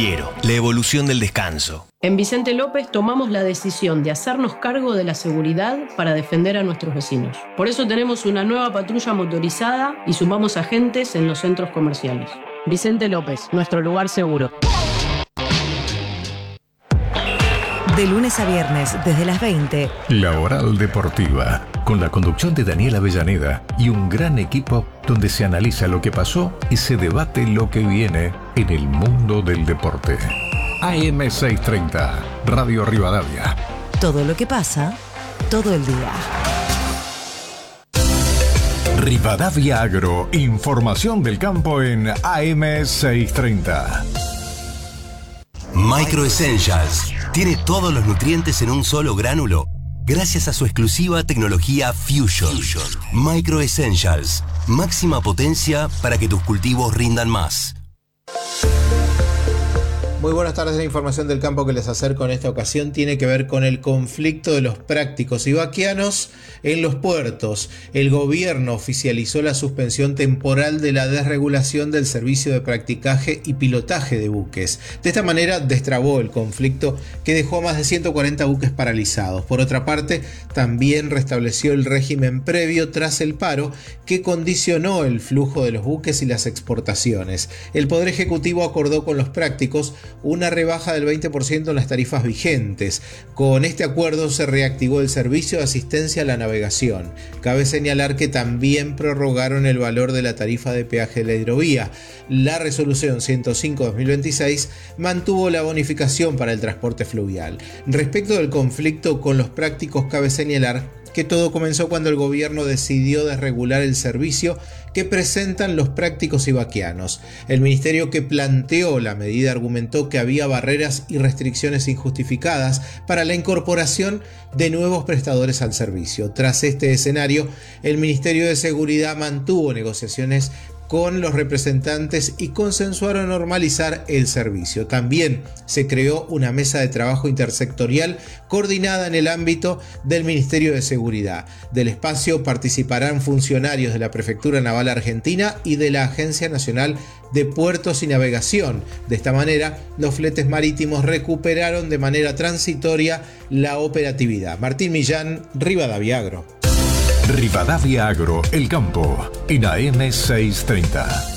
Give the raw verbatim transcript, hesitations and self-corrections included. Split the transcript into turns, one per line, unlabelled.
Fiero, la evolución del descanso.
En Vicente López tomamos la decisión de hacernos cargo de la seguridad para defender a nuestros vecinos. Por eso tenemos una nueva patrulla motorizada y sumamos agentes en los centros comerciales. Vicente López, nuestro lugar seguro.
De lunes a viernes, desde las veinte.
La Oral Deportiva, con la conducción de Daniel Avellaneda y un gran equipo donde se analiza lo que pasó y se debate lo que viene en el mundo del deporte. A M seiscientos treinta, Radio Rivadavia.
Todo lo que pasa, todo el día.
Rivadavia Agro, información del campo en A M seiscientos treinta.
Micro Essentials tiene todos los nutrientes en un solo gránulo gracias a su exclusiva tecnología Fusion. Fusion. Micro Essentials, máxima potencia para que tus cultivos rindan más.
Muy buenas tardes. La información del campo que les acerco en esta ocasión tiene que ver con el conflicto de los prácticos y vaquianos en los puertos. El gobierno oficializó la suspensión temporal de la desregulación del servicio de practicaje y pilotaje de buques. De esta manera destrabó el conflicto que dejó a más de ciento cuarenta buques paralizados. Por otra parte, también restableció el régimen previo tras el paro que condicionó el flujo de los buques y las exportaciones. El Poder Ejecutivo acordó con los prácticos una rebaja del veinte por ciento en las tarifas vigentes. Con este acuerdo se reactivó el servicio de asistencia a la navegación. Cabe señalar que también prorrogaron el valor de la tarifa de peaje de la hidrovía. La resolución ciento cinco barra dos mil veintiséis mantuvo la bonificación para el transporte fluvial. Respecto del conflicto con los prácticos, cabe señalar que todo comenzó cuando el gobierno decidió desregular el servicio que presentan los prácticos y vaquianos. El ministerio que planteó la medida argumentó que había barreras y restricciones injustificadas para la incorporación de nuevos prestadores al servicio. Tras este escenario, el Ministerio de Seguridad mantuvo negociaciones con los representantes y consensuaron normalizar el servicio. También se creó una mesa de trabajo intersectorial coordinada en el ámbito del Ministerio de Seguridad. Del espacio participarán funcionarios de la Prefectura Naval Argentina y de la Agencia Nacional de Puertos y Navegación. De esta manera, los fletes marítimos recuperaron de manera transitoria la operatividad. Martín Millán, Rivadavia Agro.
Rivadavia Agro, el campo, en A M seiscientos treinta.